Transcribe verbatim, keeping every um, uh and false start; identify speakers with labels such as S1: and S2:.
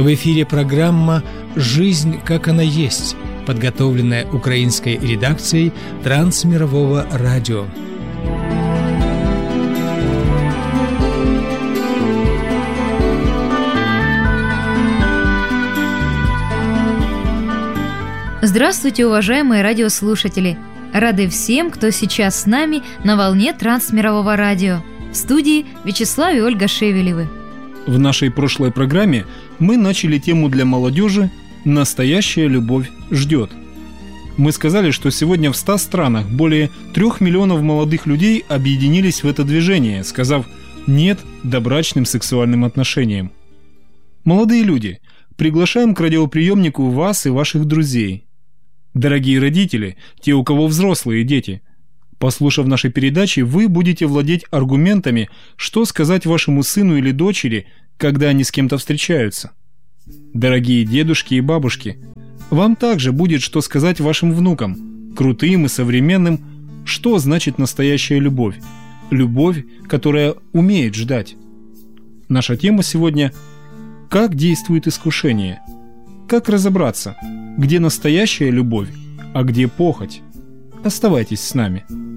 S1: В эфире программа «Жизнь, как она есть», подготовленная украинской редакцией Трансмирового радио.
S2: Здравствуйте, уважаемые радиослушатели! Рады всем, кто сейчас с нами на волне Трансмирового радио. В студии Вячеслав и Ольга Шевелевы.
S3: В нашей прошлой программе мы начали тему для молодежи «Настоящая любовь ждет». Мы сказали, что сегодня в ста странах более трех миллионов молодых людей объединились в это движение, сказав «нет» добрачным сексуальным отношениям. Молодые люди, приглашаем к радиоприемнику вас и ваших друзей. Дорогие родители, те, у кого взрослые дети, послушав нашей передачи, вы будете владеть аргументами, что сказать вашему сыну или дочери, когда они с кем-то встречаются. Дорогие дедушки и бабушки, вам также будет что сказать вашим внукам, крутым и современным, что значит настоящая любовь, любовь, которая умеет ждать. Наша тема сегодня – как действует искушение, как разобраться, где настоящая любовь, а где похоть. Оставайтесь с нами.